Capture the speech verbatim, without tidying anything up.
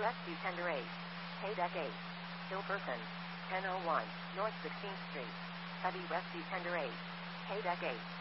Rescue Tender eight. K-Deck eight. Hillperson. ten oh one, North sixteenth Street. Heavy Rescue Tender eight. K-Deck eight.